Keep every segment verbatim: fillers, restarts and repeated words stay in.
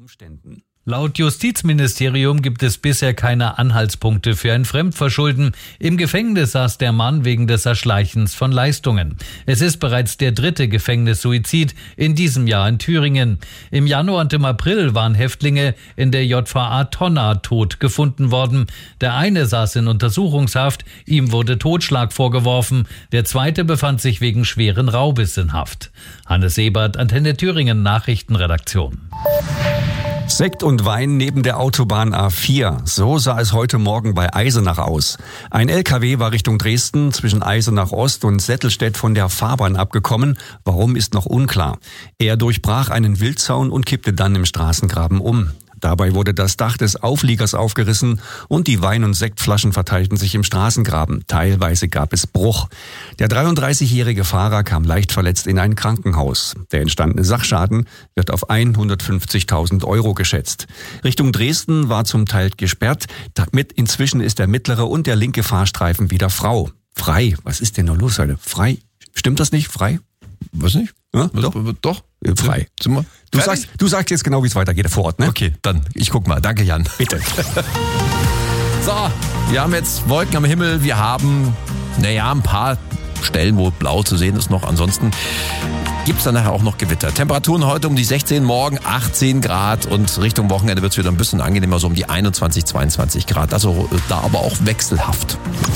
Umständen. Laut Justizministerium gibt es bisher keine Anhaltspunkte für ein Fremdverschulden. Im Gefängnis saß der Mann wegen des Erschleichens von Leistungen. Es ist bereits der dritte Gefängnissuizid in diesem Jahr in Thüringen. Im Januar und im April waren Häftlinge in der J V A Tonna tot gefunden worden. Der eine saß in Untersuchungshaft, ihm wurde Totschlag vorgeworfen. Der zweite befand sich wegen schweren Raubes in Haft. Hannes Ebert, Antenne Thüringen Nachrichtenredaktion. Sekt und Wein neben der Autobahn A vier. So sah es heute Morgen bei Eisenach aus. Ein L K W war Richtung Dresden zwischen Eisenach Ost und Settelstedt von der Fahrbahn abgekommen. Warum, ist noch unklar. Er durchbrach einen Wildzaun und kippte dann im Straßengraben um. Dabei wurde das Dach des Aufliegers aufgerissen und die Wein- und Sektflaschen verteilten sich im Straßengraben. Teilweise gab es Bruch. Der dreiunddreißigjährige Fahrer kam leicht verletzt in ein Krankenhaus. Der entstandene Sachschaden wird auf hundertfünfzigtausend Euro geschätzt. Richtung Dresden war zum Teil gesperrt. Damit inzwischen ist der mittlere und der linke Fahrstreifen wieder frau. Frei? Was ist denn noch los heute? Frei? Stimmt das nicht? Frei? Was nicht? Ja, Was, doch. Doch. Frei. Sind wir Du fertig? sagst, du sagst jetzt genau, wie es weitergeht vor Ort, ne? Okay, dann, ich guck mal. Danke, Jan. Bitte. So, wir haben jetzt Wolken am Himmel. Wir haben, naja, ein paar Stellen, wo blau zu sehen ist noch. Ansonsten gibt's dann nachher auch noch Gewitter. Temperaturen heute um die sechzehn, morgen achtzehn Grad und Richtung Wochenende wird's wieder ein bisschen angenehmer, so um die einundzwanzig, zweiundzwanzig Grad. Also da aber auch wechselhaft.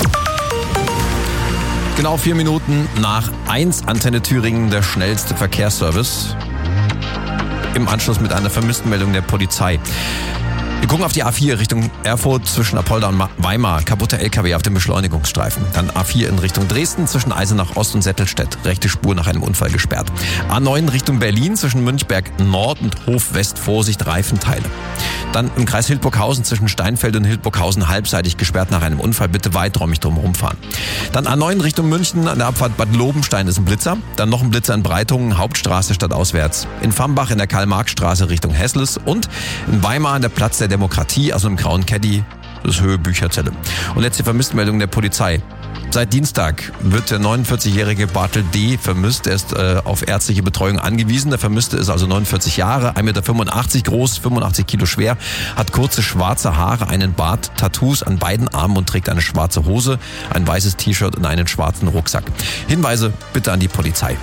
Genau vier Minuten nach eins, Antenne Thüringen, der schnellste Verkehrsservice. Im Anschluss mit einer Vermisstenmeldung der Polizei. Wir gucken auf die A vier Richtung Erfurt zwischen Apolda und Weimar. Kaputter L K W auf dem Beschleunigungsstreifen. Dann A vier in Richtung Dresden zwischen Eisenach Ost und Settelstedt. Rechte Spur nach einem Unfall gesperrt. A neun Richtung Berlin zwischen Münchberg Nord und Hof West. Vorsicht, Reifenteile. Dann im Kreis Hildburghausen zwischen Steinfeld und Hildburghausen halbseitig gesperrt nach einem Unfall. Bitte weiträumig drum rumfahren. Dann A neun Richtung München an der Abfahrt Bad Lobenstein ist ein Blitzer. Dann noch ein Blitzer in Breitungen, Hauptstraße stadtauswärts. In Fambach in der Karl-Marx-Straße Richtung Hessles und in Weimar an der Platz der Demokratie, also im grauen Caddy, das ist Höhe Bücherzelle. Und letzte Vermisstenmeldung der Polizei. Seit Dienstag wird der neunundvierzigjährige Bartel D. vermisst. Er ist äh, auf ärztliche Betreuung angewiesen. Der Vermisste ist also neunundvierzig Jahre, ein Meter fünfundachtzig groß, fünfundachtzig Kilo schwer, hat kurze schwarze Haare, einen Bart, Tattoos an beiden Armen und trägt eine schwarze Hose, ein weißes T-Shirt und einen schwarzen Rucksack. Hinweise bitte an die Polizei.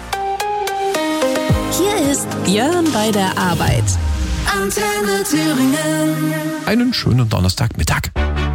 Hier ist Björn bei der Arbeit. Antenne Thüringen. Einen schönen Donnerstagmittag.